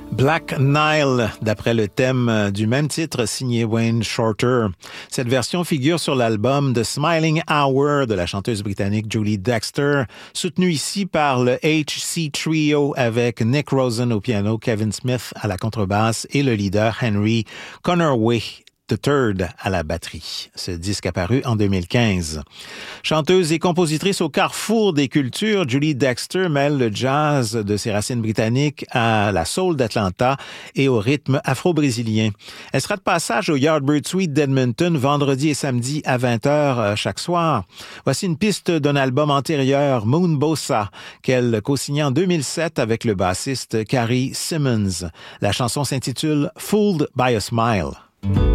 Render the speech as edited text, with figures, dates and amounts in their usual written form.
Black Nile, d'après le thème du même titre signé Wayne Shorter. Cette version figure sur l'album The Smiling Hour de la chanteuse britannique Julie Dexter, soutenue ici par le HC Trio avec Nick Rosen au piano, Kevin Smith à la contrebasse et le leader Henry Connerway III à la batterie. Ce disque apparu en 2015. Chanteuse et compositrice au carrefour des cultures, Julie Dexter mêle le jazz de ses racines britanniques à la soul d'Atlanta et au rythme afro-brésilien. Elle sera de passage au Yardbird Suite d'Edmonton vendredi et samedi à 20h chaque soir. Voici une piste d'un album antérieur, Moon Bossa, qu'elle co-signait en 2007 avec le bassiste Carrie Simmons. La chanson s'intitule Fooled by a Smile.